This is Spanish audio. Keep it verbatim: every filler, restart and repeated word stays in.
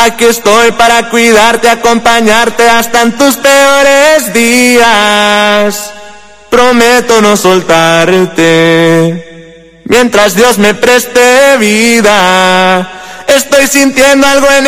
Aquí estoy para cuidarte, acompañarte hasta en tus peores días. Prometo no soltarte mientras Dios me preste vida. Estoy sintiendo algo en